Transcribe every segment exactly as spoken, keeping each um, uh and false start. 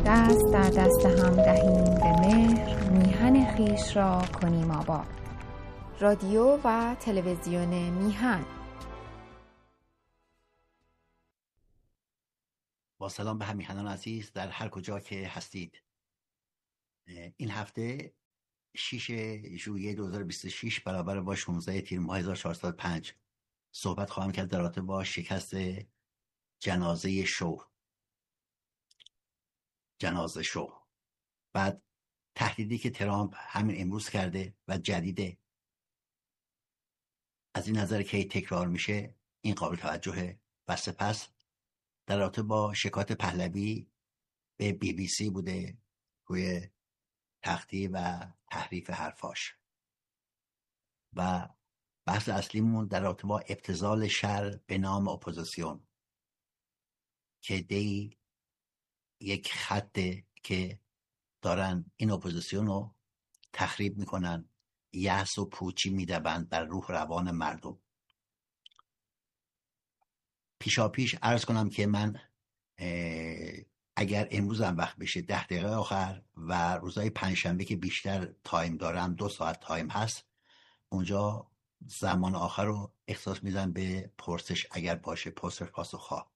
دست در دست هم دهیم به مهر، میهن خویش را کنیم آباد. رادیو و تلویزیون میهن. با سلام به همیهنان عزیز در هر کجا که هستید. این هفته شش ژوئیه دو هزار و بیست و شش برابر با شانزده تیر ماه هزار و چهارصد و پنج صحبت خواهم کرد در رابطه با شکست جنازه شو جنازه شو بعد تهدیدی که ترامپ همین امروز کرده و جدیده، از این نظر که تکرار میشه این قابل توجهه. و سپس در رابطه با شکایت پهلوی به بی بی سی بوده روی تختی و تحریف حرفاش، و بحث اصلیمون در رابطه با ابتذال شر به نام اپوزیسیون که دی یک خطه که دارن این اپوزیسیون رو تخریب میکنن، یأس و پوچی میدبند بر روح روان مردم. پیشا پیش عرض کنم که من اگر امروز هم وقت بشه ده دقیقه آخر و روزهای پنجشنبه که بیشتر تایم دارم دو ساعت تایم هست، اونجا زمان آخر رو اختصاص میدم به پرسش اگر باشه، پرسش پاسخ‌ها.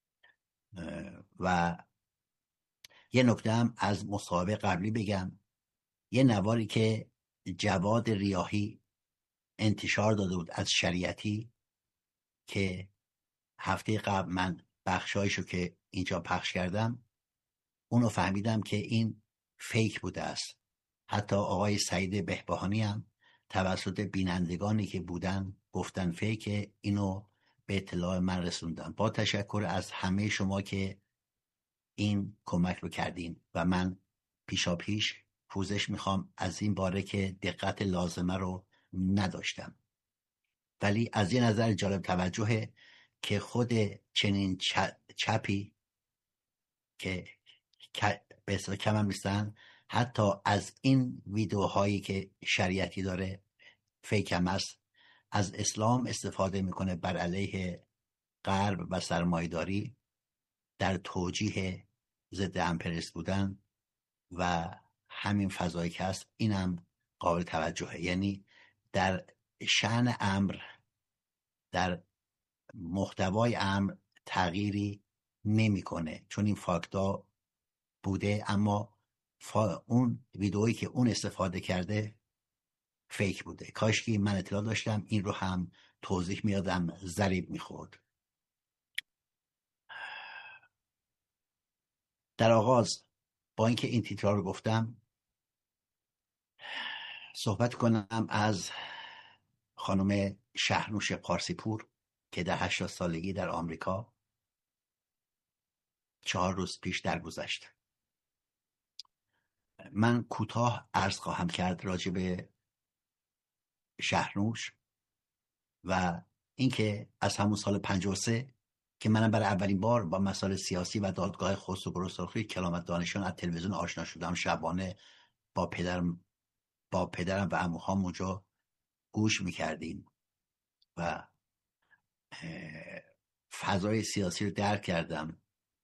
و یه نکته هم از مصاحبه قبلی بگم. یه نواری که جواد ریاحی انتشار داده بود از شریعتی که هفته قبل من بخشایشو که اینجا پخش کردم اونو فهمیدم که این فیک بوده است. حتی آقای سعید بهبهانی هم توسط بینندگانی که بودن گفتن فیک، اینو به اطلاع من رسوندن. با تشکر از همه شما که این کمک رو کردین و من پیشا پیش پوزش میخوام از این باره که دقت لازمه رو نداشتم. ولی از یه نظر جالب توجهه که خود چنین چپی که به اصطلاح کم هم نیستن، حتی از این ویدیوهایی که شریعتی داره فیک هم است، از اسلام استفاده میکنه بر علیه غرب و سرمایه‌داری در توجیه ضد امپریالیسم بودن و همین فضایی که هست. اینم قابل توجهه، یعنی در شأن امر، در محتوای امر تغییری نمیکنه، چون این فاکتا بوده، اما فا اون ویدئویی که اون استفاده کرده فیک بوده. کاش که من اطلاع داشتم این رو هم توضیح میادم، ضریب میخورد. در آغاز با اینکه این تیترها رو گفتم صحبت کنم از خانم شهرنوش پارسیپور که در هشتاد سالگی در آمریکا چهار روز پیش درگذشت. من کوتاه عرض خواهم کرد راجع به شهرنوش و اینکه از همون سال پنجاه و سه که منم برای اولین بار با مسائل سیاسی و دادگاه خسرو گروسرخی کلامت دانشان از تلویزیون آشنا شدم. شبانه با پدرم با پدرم و عموهام اونجا گوش میکردیم و فضای سیاسی رو درک کردم.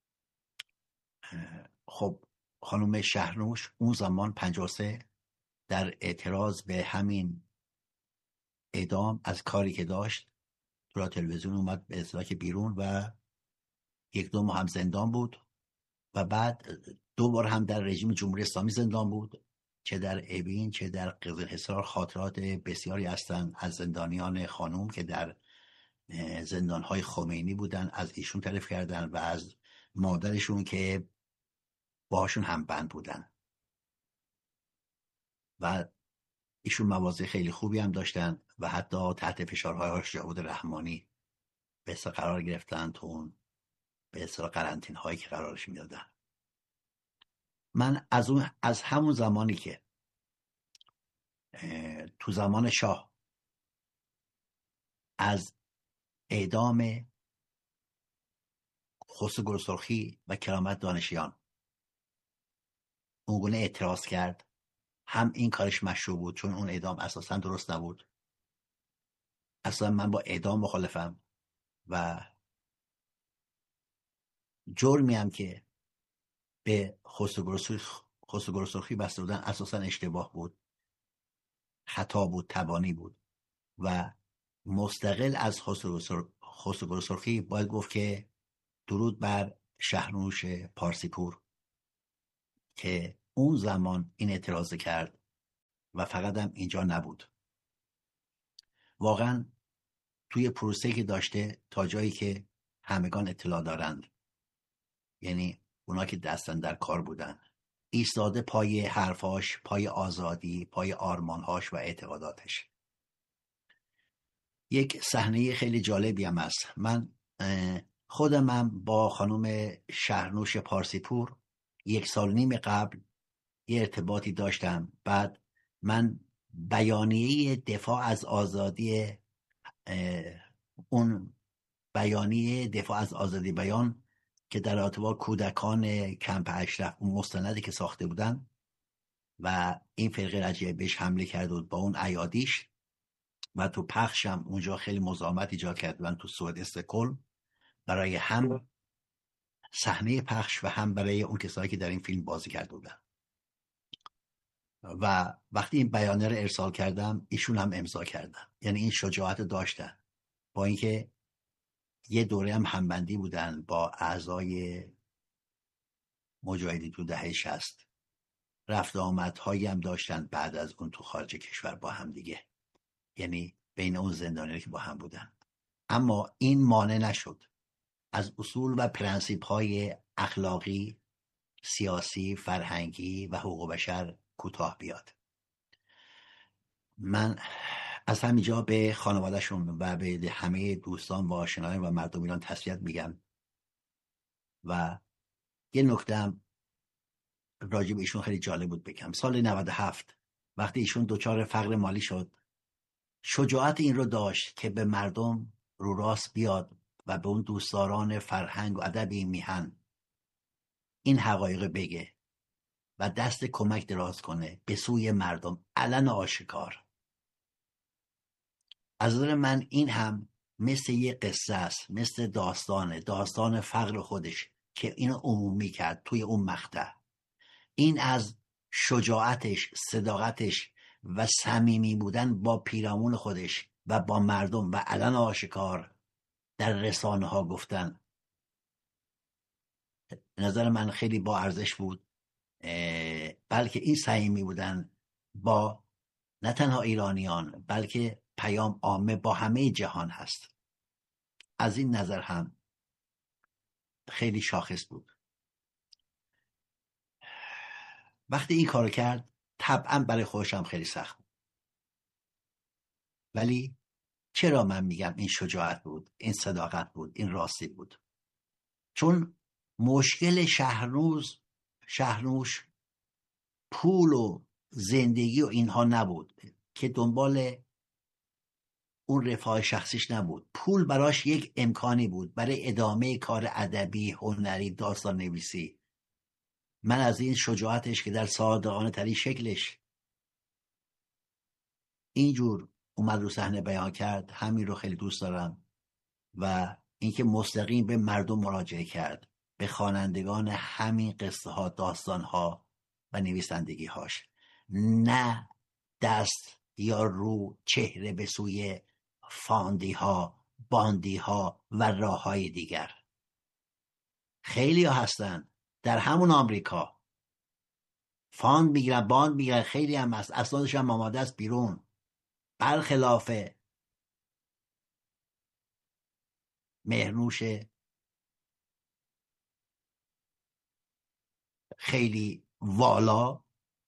خب خانم شهرنوش اون زمان پنجاه و سه در اعتراض به همین اعدام از کاری که داشت تو تلویزیون اومد به اصطلاح که بیرون و یک دو ماه هم زندان بود و بعد دو بار هم در رژیم جمهوری اسلامی زندان بود، چه در اوین چه در قزلحصار. خاطرات بسیاری هستند از زندانیان خانوم که در زندانهای خمینی بودن از ایشون تعریف کردن و از مادرشون که باهاشون هم بند بودن و ایشون مواضع خیلی خوبی هم داشتن و حتی تحت فشارهای آقای جاوید رحمانی به اصطلاح قرار گرفتن تو اون به اصطلاح قرنطینه هایی که قرارش میدادن. من از اون از همون زمانی که تو زمان شاه از اعدام خسرو گروسرخی و کرامت دانشیان اونگونه اعتراض کرد، هم این کارش مشروع بود چون اون اعدام اساسا درست نبود. اصلا من با اعدام مخالفم و جرمی هم که به خسرو سرخی بسته بودن اساسا اشتباه بود، خطا بود، تبانی بود و مستقل از خسرو سرخی باید گفت که درود بر شهرنوش پارسیپور که اون زمان این اعتراض کرد و فقط هم اینجا نبود، واقعا توی پروسه که داشته تا جایی که همگان اطلاع دارند، یعنی اونا که دستن در کار بودن، ایستاده پای حرفاش، پای آزادی، پای آرمانهاش و اعتقاداتش. یک صحنه خیلی جالبی هم هست. من خودم هم با خانم شهرنوش پارسیپور یک سال نیم قبل یه ارتباطی داشتم. بعد من بیانیه دفاع از آزادی اون بیانیه دفاع از آزادی بیان که در رابطه با کودکان کمپ اشرف، اون مستندی که ساخته بودن و این فرقه رجعیه بهش حمله کرد بود با اون ایادیش و تو پخشم اونجا خیلی مزاحمت ایجاد کرد من تو سوئد استکهلم برای هم صحنه پخش و هم برای اون کسایی که در این فیلم بازی کرده بودن. و وقتی این بیانیه رو ارسال کردم ایشون هم امضا کردن، یعنی این شجاعت داشتن، با اینکه یه دوره هم همبندی بودن با اعضای مجاهدین تو دهه شصت، رفت آمدهایی هم داشتن بعد از اون تو خارج کشور با هم دیگه، یعنی بین اون زندانیایی که با هم بودن. اما این مانع نشد از اصول و پرنسیپ های اخلاقی، سیاسی، فرهنگی و حقوق بشر کوتاه بیاد. من از همینجا به خانوادهشون و به همه دوستان و آشنایان و مردم ایران تسلیت میگم و یه نکته هم راجع به ایشون خیلی جالب بود بگم. سال نود و هفت وقتی ایشون دچار فقر مالی شد، شجاعت این رو داشت که به مردم رو راست بیاد و به اون دوستداران فرهنگ و ادب این میهن این حقایق بگه و دست کمک دراز کنه به سوی مردم علن آشکار. از نظر من این هم مثل یه قصه است، مثل داستانه داستان فقر خودش که اینو عمومی کرد توی اون مقطع. این از شجاعتش، صداقتش و صمیمی بودن با پیرامون خودش و با مردم و علن آشکار در رسانه ها گفتن نظر من خیلی با ارزش بود. بلکه این صمیمی بودن با نه تنها ایرانیان بلکه پیام عامه با همه جهان هست. از این نظر هم خیلی شاخص بود. وقتی این کار کرد طبعا برای خودشم خیلی سخت بود، ولی چرا من میگم این شجاعت بود، این صداقت بود، این راستی بود؟ چون مشکل شهرنوش شهرنوش پول و زندگی و اینها نبود که دنبال اون رفاه شخصیش نبود. پول براش یک امکانی بود برای ادامه کار ادبی، هنری، داستان نویسی. من از این شجاعتش که در صادقانه ترین شکلش اینجور اومد رو صحنه بیان کرد، همین رو خیلی دوست دارم. و اینکه مستقیم به مردم مراجعه کرد، به خوانندگان همین قصه ها، داستان ها و نویسندگی هاش، نه دست یا رو چهره به سوی فاندی ها، باندی ها و راه های دیگر. خیلی ها هستن در همون آمریکا فاند میگیرن، باند میگیرن، خیلی هم هست اسنادش هم آماده است بیرون، برخلاف مهرنوش خیلی والا.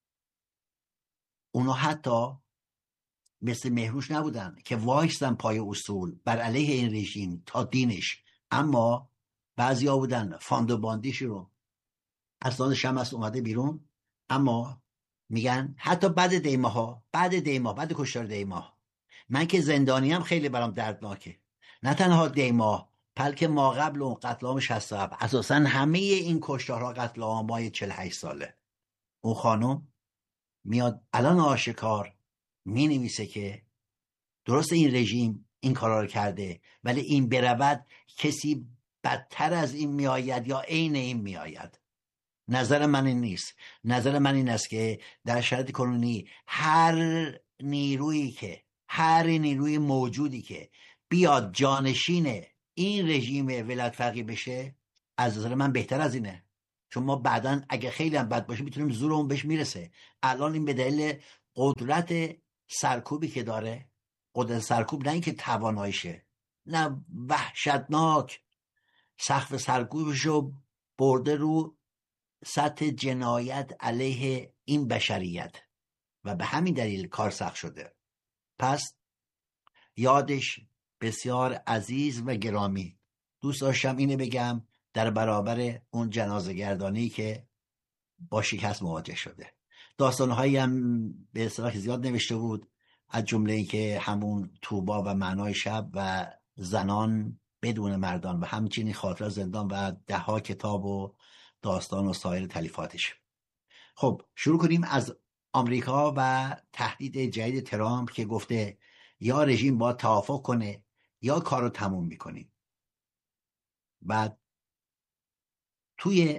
اونا حتی مثل مهرنوش نبودن که وایستن پای اصول بر علیه این رژیم تا دینش، اما بعضی ها بودن فاند و باندیش رو اسنادش هم هست اومده بیرون، اما میگن حتی بعد دیمه ها بعد دیمه بعد کشتار دیمه، من که زندانیم خیلی برام دردناکه، نه تنها دیمه بلکه ما قبل اون قتل عام شصت و هفت، اساسا همه این کشتارها قتل عامای چهل و هشت ساله. اون خانم میاد الان آشکار می نویسه که درست این رژیم این کارا رو کرده، ولی این برود کسی بدتر از این میآید یا عین این میآید. نظر من این نیست. نظر من این است که در شرایط کنونی هر نیرویی که هر نیروی موجودی که بیاد جانشین این رژیم ولایت فقیه بشه، از نظر من بهتر از اینه. چون ما بعداً اگه خیلی هم بد باشه میتونیم زورمون بهش میرسه. الان این به دلیل قدرت سرکوبی که داره، قدرت سرکوب نه اینکه تواناییشه، نه، وحشتناک سقف سرکوبشو برده رو سطح جنایت علیه این بشریت و به همین دلیل کار سخت شده. پس یادش بسیار عزیز و گرامی. دوست داشتم اینه بگم در برابر اون جنازه گردانی که با شکست مواجه شده. داستانهایی هم به اصطلاح زیاد نوشته بود، از جمله ای که همون توبا و معنای شب و زنان بدون مردان و همچنین خاطره زندان و ده ها کتاب و داستان و سایر تلیفاتش. خب شروع کنیم از آمریکا و تهدید جدید ترامپ که گفته یا رژیم با توافق کنه یا کارو تموم میکنیم. بعد توی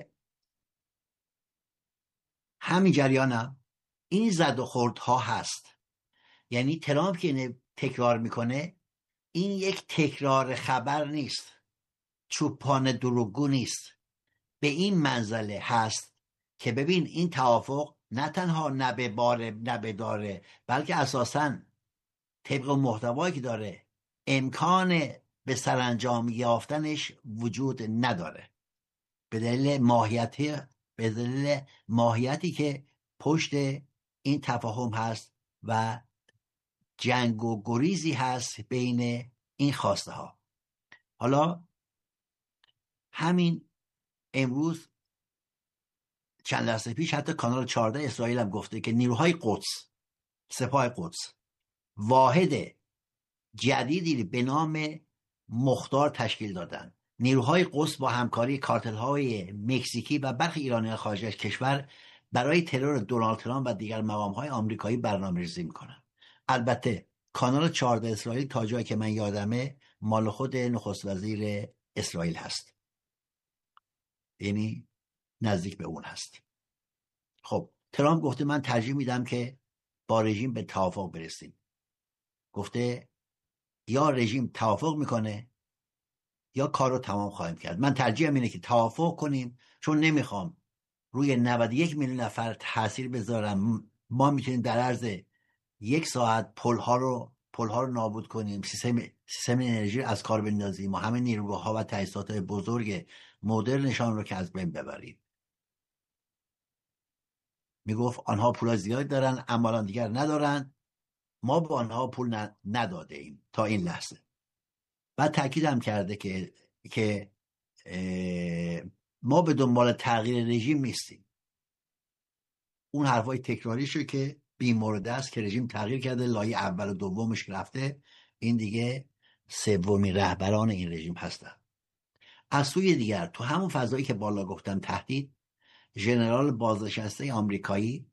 همین جریانم این زد و خوردها هست. یعنی ترامپ که اینه تکرار میکنه، این یک تکرار خبر نیست، چوپان دروغگو نیست. به این منزله هست که ببین این توافق نه تنها نبه باره نبه داره، بلکه اساساً طبق محتوایی که داره امکان به سرانجام یافتنش وجود نداره، به دلیل ماهیتی به دلیل ماهیتی که پشت این تفاهم هست و جنگ و گریزی هست بین این خواسته ها. حالا همین امروز چند لحظه پیش حتی کانال چهارده اسرائیل هم گفته که نیروهای قدس، سپاه قدس، واحد جدیدی به نام مختار تشکیل دادن. نیروهای قدس با همکاری کارتل‌های مکزیکی و برخی ایرانیان خارج از کشور برای ترور دونالد ترامپ و دیگر مقام‌های آمریکایی برنامه‌ریزی می‌کنند. البته کانال چهارده اسرائیل تا جایی که من یادمه مال خود نخست وزیر اسرائیل هست، یعنی نزدیک به اون هست. خب ترامپ گفته من ترجیح میدم که با رژیم به توافق برسیم. گفته یا رژیم توافق میکنه یا کارو تمام خواهیم کرد. من ترجیحم اینه که توافق کنیم، چون نمیخوام روی نود و یک میلیون نفر تاثیر بذارم. ما میتونیم در عرض یک ساعت پلها رو پلها رو نابود کنیم، سیستم سیستم انرژی از کار بندازیم و همه نیروگاه‌ها و تأسیسات بزرگ مدرنشان رو که از بین ببریم. میگفت آنها پول زیاد دارن، اما دیگر ندارن، ما به آنها پول نداده ایم تا این لحظه. بعد تاکید هم کرده که که ما به دنبال تغییر رژیم نیستیم. اون حرفای تکراریشو که بی‌مورد است که رژیم تغییر کرده، لایه اول و دومش رفته، این دیگه سومی رهبران این رژیم هستن. از سوی دیگر تو همون فضایی که بالا گفتم تهدید، ژنرال بازنشسته آمریکایی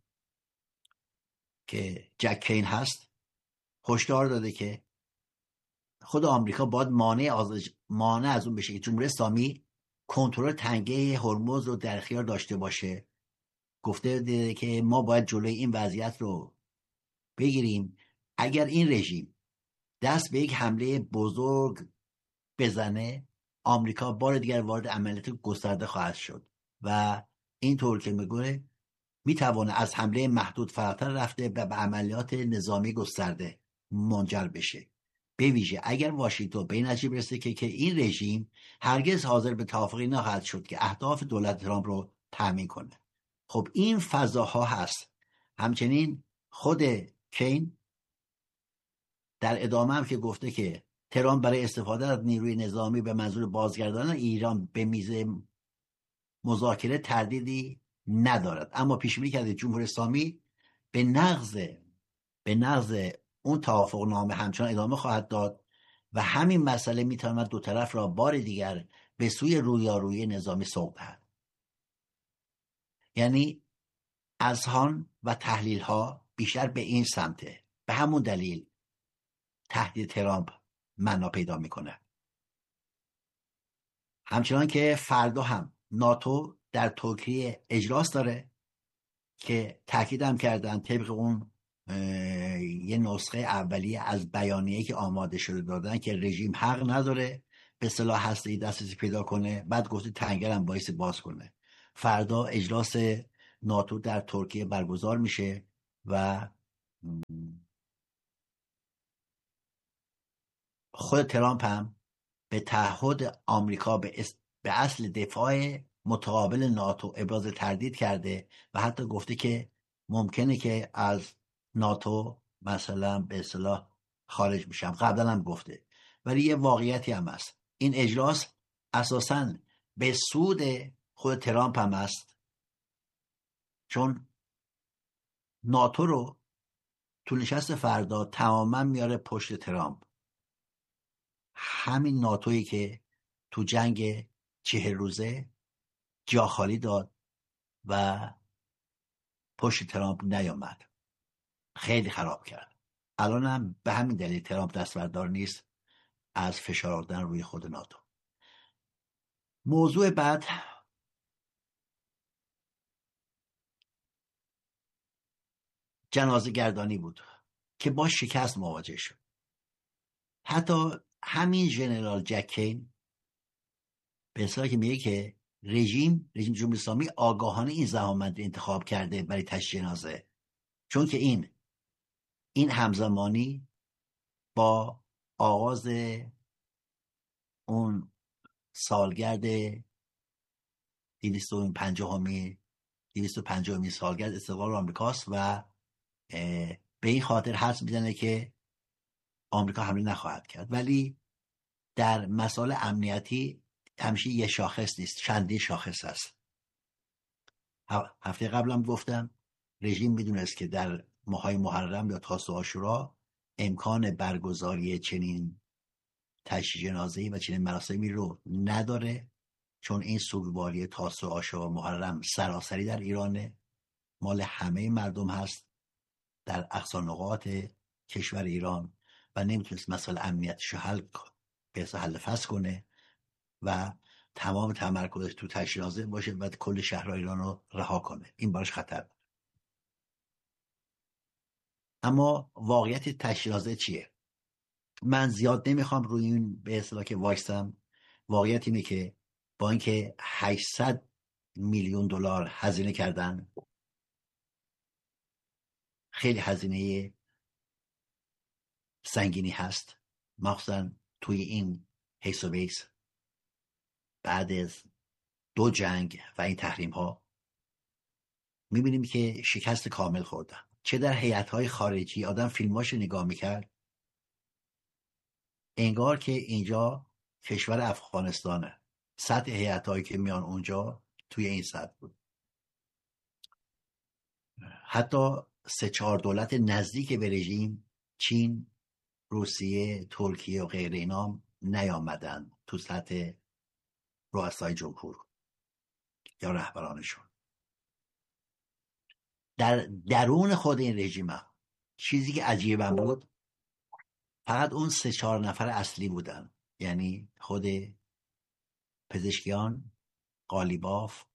که جک کین هست هشدار داده که خود آمریکا باید مانع از مانع از اون بشه که جمهوری اسلامی کنترل تنگه هرمز رو در اختیار داشته باشه. گفته دیده که ما باید جلوی این وضعیت رو بگیریم. اگر این رژیم دست به یک حمله بزرگ بزنه، آمریکا بار دیگر وارد عملیات گسترده خواهد شد و اینطور که میگه میتوانه از حمله محدود فراتر رفته و به عملیات نظامی گسترده منجر بشه. به ویژه اگر واشنگتن به این نتیجه برسه که که این رژیم هرگز حاضر به توافقی نخواهد شد که اهداف دولت ترامپ رو تامین کنه. خب این فضاها هست. همچنین خود کین در ادامه هم که گفته که ترامپ برای استفاده از نیروی نظامی به منظور بازگرداندن ایران به میز مذاکره تردیدی ندارد، اما پیش بینی کرده جمهوری اسلامی به نقض به نقض اون توافقنامه همچنان ادامه خواهد داد و همین مسئله میتواند دو طرف را بار دیگر به سوی رویارویی نظامی سوق دهد. یعنی اذهان و تحلیل ها بیشتر به این سمته. به همون دلیل تهدید ترامپ معنا پیدا میکنه. همچنان که فردا هم ناتو در ترکیه اجلاس داره که تاکیدم کردن طبق اون یه نسخه اولیه از بیانیه‌ای که آماده شده دادن که رژیم حق نداره به سلاح هسته‌ای دسترسی پیدا کنه. بعد گفته تنگرم باعث باز کنه. فردا اجلاس ناتو در ترکیه برگزار میشه و خود ترامپ هم به تعهد آمریکا به, به اصل دفاع متقابل ناتو ابراز تردید کرده و حتی گفته که ممکنه که از ناتو مثلا به اصطلاح خارج میشم. قبلا هم گفته. ولی یه واقعیتی هم هست، این اجلاس اساساً به سود خود ترامپ هم است، چون ناتو رو تو نشست فردا تماما میاره پشت ترامپ. همین ناتویی که تو جنگ چهل روزه جا خالی داد و پشت ترامپ نیامد، خیلی خراب کرد. الان هم به همین دلیل ترامپ دستبردار نیست از فشار آوردن روی خود ناتو. موضوع بعد جنازه گردانی بود که با شکست مواجه شد. حتی همین ژنرال جک کین به اصطلاح که میگه که رژیم رژیم جمهوری اسلامی آگاهانه این زحمت انتخاب کرده برای تشییع جنازه، چون که این این همزمانی با آغاز اون سالگرد دویست و پنجاهمین دویست و پنجاهمین سالگرد استقلال آمریکاست و به این خاطر حدس میزنه که آمریکا حمله نخواهد کرد. ولی در مسائل امنیتی همیشه یه شاخص نیست، چندین شاخص هست. هفته قبلم گفتم رژیم میدونست که در ماهای محرم یا تاسوعا عاشورا امکان برگزاری چنین تشییع جنازه‌ای و چنین مراسمی رو نداره، چون این سوگواری تاسوعا عاشورا و محرم سراسری در ایرانه، مال همه مردم هست در اقصا نقاط کشور ایران و نمیتونست مسائل امنیتش رو حل به حل فصل کنه و تمام تمرکزش تو تشییع جنازه باشه و کل شهرهای ایران رو رها کنه. این براش خطر بود. اما واقعیت تشییع جنازه چیه؟ من زیاد نمیخوام روی این به اصطلاح که وایسم. واقعیت اینه که با اینکه هشتصد میلیون دلار هزینه کردن، خیلی هزینه سنگینی هست، مخصوصا توی این حیث و بیس بعد از دو جنگ و این تحریم ها میبینیم که شکست کامل خوردن. چه در هیئت‌های خارجی آدم فیلماش نگاه میکرد انگار که اینجا کشور افغانستانه. سطح هیئت‌هایی که میان اونجا توی این سطح بود. حتی سه چهار دولت نزدیک به رژیم، چین، روسیه، ترکیه و غیره اینا نیامدن تو سطح رؤسای جمهور یا رهبرانشون. در درون خود این رژیم هم چیزی که عجیبم بود فقط اون سه چهار نفر اصلی بودن، یعنی خود پزشکیان، قالیباف،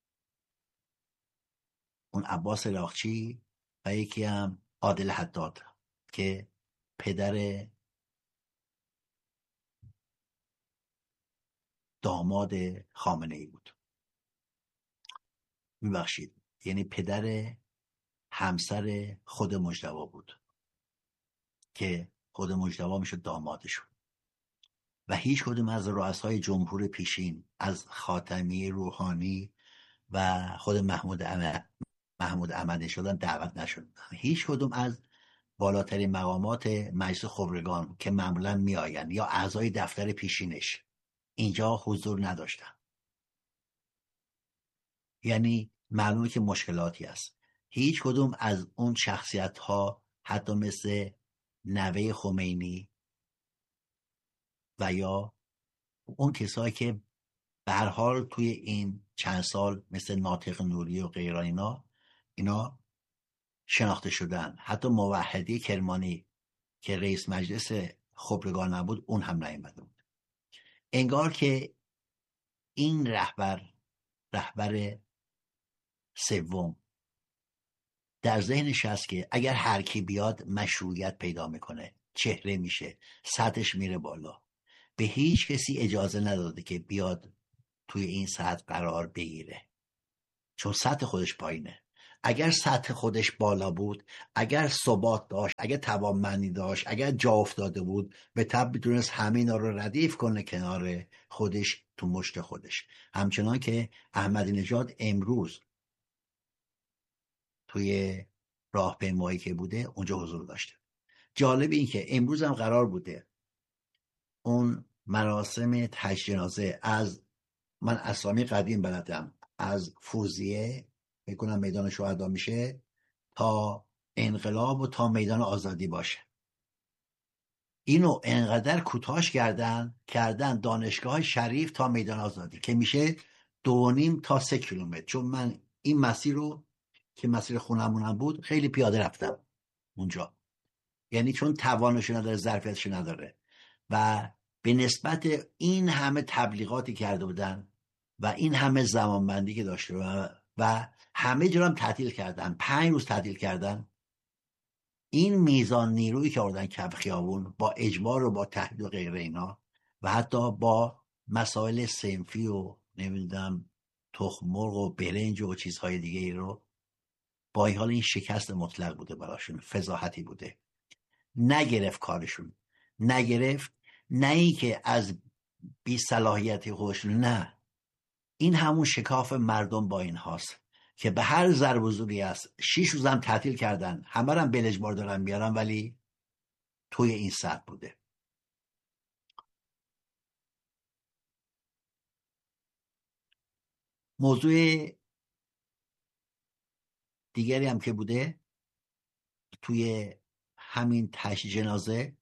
اون عباس لاغچی و یکی هم عادل حداد که پدر داماد خامنه ای بود. میبخشید، یعنی پدر همسر خود مجتبی بود که خود مجتبی میشد دامادشون. و هیچ کدوم از رؤسای جمهور پیشین، از خاتمی، روحانی و خود محمود احمد محمود احمدی شدن دعوت نشد. هیچ کدوم از بالاترین مقامات مجلس خبرگان که معمولا میآیند یا اعضای دفتر پیشینش اینجا حضور نداشتن. یعنی معلومه که مشکلاتی است. هیچ کدوم از اون شخصیت ها حتی مثل نوه خمینی و یا اون کسایی که به هر حال توی این چند سال مثل ناطق نوری و غیره اینا اینا شناخته شدن. حتی موحدی کرمانی که رئیس مجلس خبرگان نبود اون هم نیامده بود. انگار که این رهبر رهبر سوم در ذهنش هست که اگر هر کی بیاد مشروعیت پیدا میکنه، چهره میشه، سطحش میره بالا. به هیچ کسی اجازه نداده که بیاد توی این سطح قرار بگیره، چون سطح خودش پایینه. اگر سطح خودش بالا بود، اگر ثبات داشت، اگر توانمندی داشت، اگر جا افتاده بود، به طب میتونست همینا رو ردیف کنه کنار خودش تو مشت خودش. همچنان که احمدی نژاد امروز توی راهپیمایی که بوده اونجا حضور داشته. جالب این که امروز هم قرار بوده اون مراسم تشییع جنازه از، من اسامی قدیم بلدم، از فوزیه میکنم میدان شهدا میشه تا انقلاب و تا میدان آزادی باشه. اینو انقدر کوتاهش کردن کردن دانشگاه شریف تا میدان آزادی که میشه دو نیم تا سه کیلومتر. چون من این مسیر رو که مسیر خونمونم بود خیلی پیاده رفتم اونجا، یعنی چون توانش نداره، ظرفیتش نداره، و به نسبت این همه تبلیغاتی کرده بودن و این همه زمانبندی که داشته و, و همه جا هم تعطیل کردن، پنج روز تعطیل کردن، این میزان نیرویی که آوردن کف خیابون با اجبار و با تهدید و غیره اینا، و حتی با مسائل صنفی و نمیدونم تخم مرغ و برنج و چیزهای دیگه ای رو، با این حال این شکست مطلق بوده براشون، فضاحتی بوده. نگرفت کارشون، نگرفت، نه ای که از بی صلاحیتی خودشون، نه، این همون شکاف مردم با این هاست که به هر ضرب و زوری است. شیش روز هم تعطیل کردن، همه هم بلجبار دارن میارن، ولی توی این سطح بوده. موضوع دیگری هم که بوده توی همین تشییع جنازه،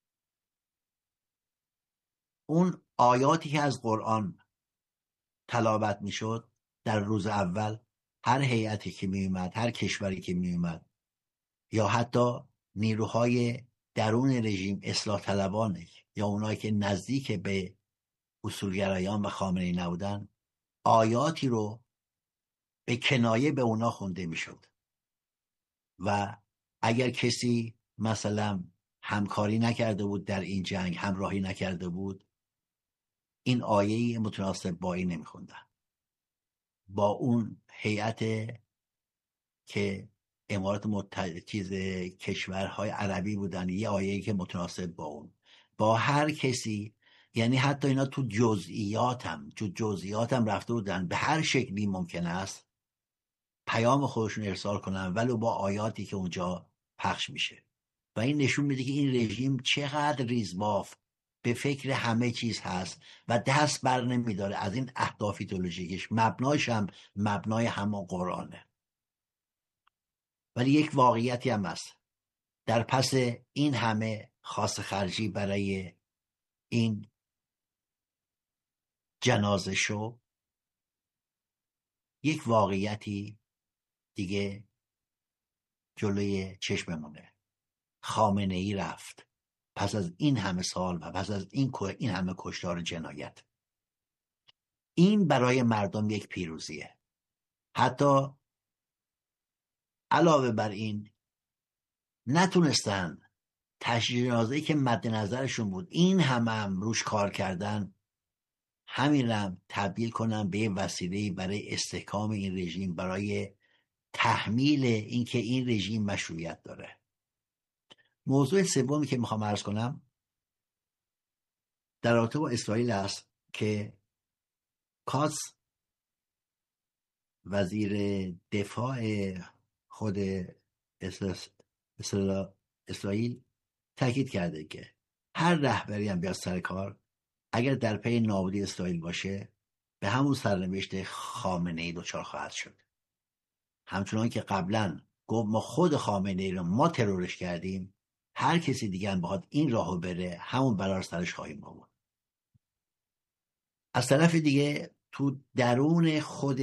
اون آیاتی که از قرآن تلاوت میشد در روز اول، هر هیئتی که میومد، هر کشوری که میومد، یا حتی نیروهای درون رژیم، اصلاح طلبان یا اونایی که نزدیک به اصولگرایان و خامنه‌ای نبودن، آیاتی رو به کنایه به اونا خونده میشد و اگر کسی مثلا همکاری نکرده بود در این جنگ، همراهی نکرده بود، این آیه متناسب با این نمیخوندن. با اون هیئت که امارات متحده چیز کشورهای عربی بودن، یه آیه‌ای که متناسب با اون، با هر کسی، یعنی حتی اینا تو جزئیات هم تو جزئیات هم رفته بودن، به هر شکلی ممکن است پیام خودشون ارسال کنن ولو با آیاتی که اونجا پخش میشه. و این نشون میده که این رژیم چقدر ریزباف به فکر همه چیز هست و دست بر نمیداره از این اهداف ایدئولوژیکش، مبناش هم مبنای همون قرآنه. ولی یک واقعیتی هم هست، در پس این همه خاص خرجی برای این جنازه شو، یک واقعیتی دیگه جلوی چشممونه. خامنه ای رفت پس از این همه سال و پس از این این همه کشتار جنایت. این برای مردم یک پیروزیه. حتی علاوه بر این نتونستن تشییع جنازه‌ای که مد نظرشون بود، این همه هم روش کار کردن، همین هم تبدیل کنن به وسیله برای استحکام این رژیم، برای تحمیل اینکه این رژیم مشروعیت داره. موضوع سومی که میخوام عرض کنم در رابطه با اسرائیل است که کاس وزیر دفاع خود اسرائیل تاکید کرده که هر رهبری هم بیاد سر کار، اگر در پی نابودی اسرائیل باشه به همون سرنوشت خامنه‌ای دچار خواهد شد. همچنان که قبلا گفت ما خود خامنه‌ای رو ما ترورش کردیم، هر کسی دیگه هم بخواد این راهو بره همون بلا رو سرش خواهیم آورد. از طرف دیگه تو درون خود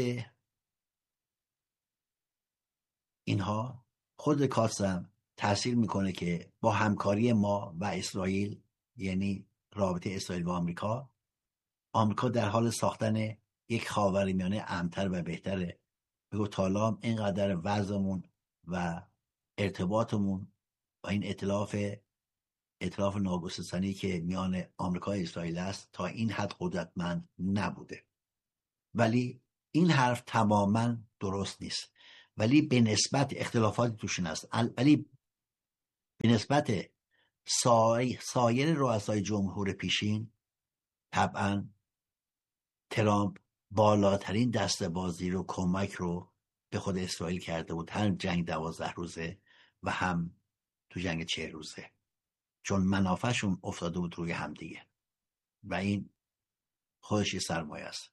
اینها، خود کاسم تأثیر میکنه که با همکاری ما و اسرائیل، یعنی رابطه اسرائیل و آمریکا، آمریکا در حال ساختن یک خاورمیانه امن‌تر و بهتره. بگو تالا اینقدر وضعمون و ارتباطمون و این ائتلاف ائتلاف ناگسستنی که میان آمریکا و اسرائیل است تا این حد قدرتمند نبوده. ولی این حرف تماما درست نیست. ولی به نسبت اختلافاتی توشون است، ولی به نسبت سای... سایر رؤسای جمهور پیشین طبعا ترامپ بالاترین دسته‌بازی رو کمک رو به خود اسرائیل کرده بود، هم جنگ دوازده روزه و هم تو جنگ چه روزه، چون منافعشون افتاده بود روی هم دیگه و این خودش سرمایه است.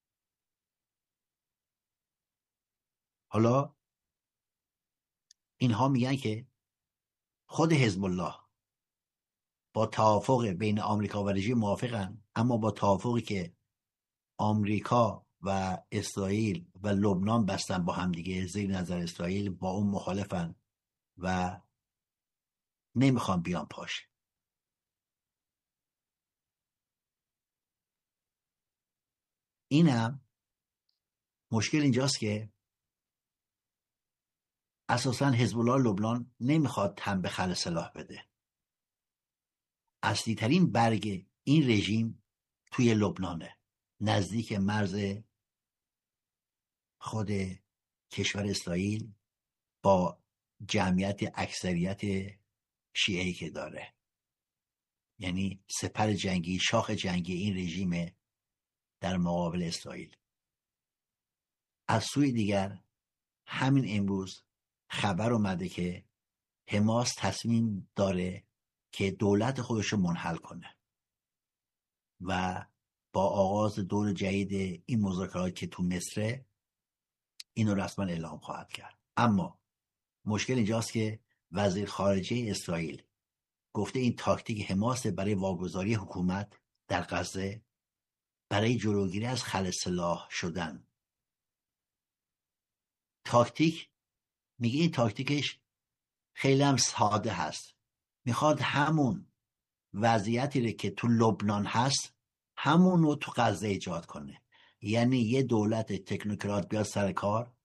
حالا اینها میگن که خود حزب الله با توافق بین آمریکا و رژیم موافقن، اما با توافقی که آمریکا و اسرائیل و لبنان بستن با هم دیگه زیر نظر اسرائیل، با اون مخالفن و نمیخوان بیان پاش. اینم مشکل اینجاست که اساساً حزب الله لبنان نمیخواد تن به خل سلاح بده. اصلی ترین برگ این رژیم توی لبنانه، نزدیک مرز خود کشور اسرائیل با جمعیت اکثریت شیعه‌ای که داره. یعنی سپر جنگی، شاخ جنگی این رژیم در مقابل اسرائیل. از سوی دیگر همین امروز خبر اومده که حماس تصمیم داره که دولت خودش رو منحل کنه و با آغاز دور جدید این مذاکرات که تو مصر اینو رسما اعلام خواهد کرد. اما مشکل اینجاست که وزیر خارجه اسرائیل گفته این تاکتیک حماس برای واگذاری حکومت در غزه برای جلوگیری از خل سلاح شدن. تاکتیک میگه این تاکتیکش خیلی هم ساده هست. میخواد همون وضعیتی رو که تو لبنان هست همون رو تو غزه ایجاد کنه. یعنی یه دولت تکنوکرات بیاد سر کار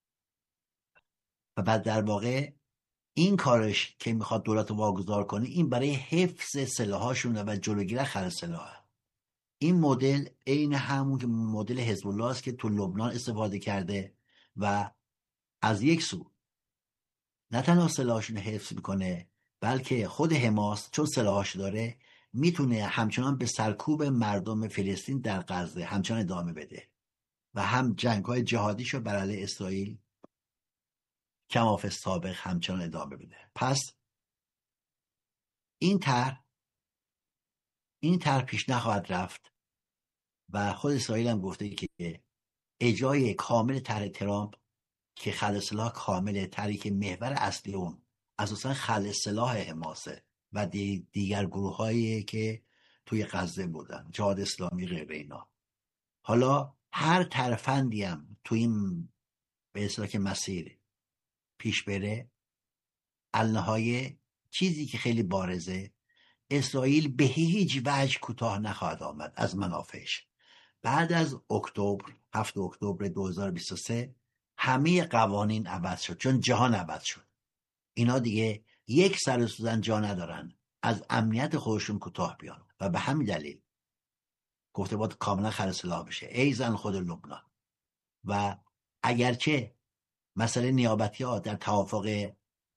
و بعد در واقع این کارش که میخواد دولت رو واگذار کنه این برای حفظ سلاحاشونه و جلوگیری خل سلاح. این مدل عین همون که مدل حزب الله است که تو لبنان استفاده کرده و از یک سو نه تنها سلاحاشون حفظ میکنه بلکه خود حماس چون سلاحاش داره میتونه همچنان به سرکوب مردم فلسطین در غزه همچنان ادامه بده و هم جنگ‌های جهادیشو بر علیه اسرائیل کماف سابق همچنان ادامه بده. پس این طرح این طرح پیش نخواهد رفت و خود اسرائیل هم گفته که اجرای کامل طرح ترامپ که خلع سلاح کامل، طرحی که محور اصلی اون اساسا خلع سلاح حماسه و دیگر گروه هایی که توی غزه بودن، جهاد اسلامی غیره اینا. حالا هر ترفندی هم توی این به اصطلاح که مسیر پیش بره، النهایه چیزی که خیلی بارزه، اسرائیل به هیچ وجه کوتاه نخواهد آمد از منافعش. بعد از اکتبر هفتم اکتبر دو هزار و بیست و سه همه قوانین عوض شد، چون جهان عوض شد. اینا دیگه یک سر سوزن جا ندارن از امنیت خودشون کوتاه بیان و به همین دلیل گفته باید کاملا خلع سلاح بشه، ای زن خود لبنان. و اگرچه مسئله نیابتی ها در توافق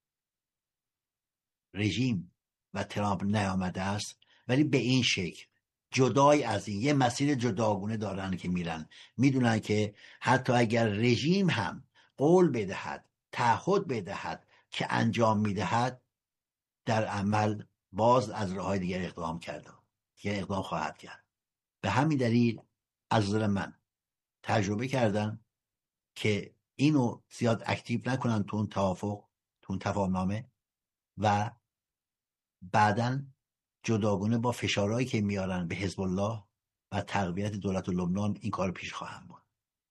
رژیم و ترامپ نیامده است، ولی به این شکل جدای از این یه مسیر جداگونه دارن که میرن، میدونن که حتی اگر رژیم هم قول بدهد، تعهد بدهد که انجام میدهد، در عمل باز از راههای دیگر اقدام کرده که اقدام خواهد کرد. به همین دلیل از نظر من تجربه کردن که اینو زیاد اکتیو نکنن تو اون توافق، تو اون تفاهمنامه و بعداً جداگونه با فشارهایی که میارن به حزب الله و تقویت دولت لبنان این کار پیش خواهند برد.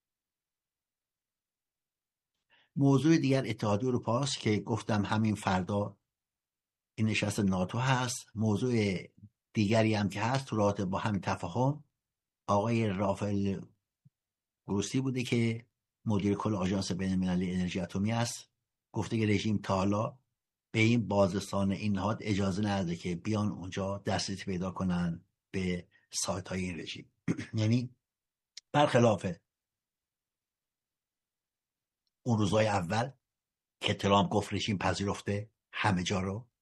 موضوع دیگر اتحادیه اروپا است که گفتم همین فردا این نشست ناتو هست. موضوع دیگری هم که هست تو رابطه با همین تفاهم، آقای رافائل گروسی بوده که مدیر کل آژانس بین‌المللی انرژی اتمی است، گفته که رژیم تا حالا به این بازرسان این نهاد اجازه نداده که بیان اونجا دسترسی پیدا کنن به سایت های این رژیم. یعنی برخلاف اون روزهای اول که ترامپ گفت رژیم پذیرفته همه جا رو،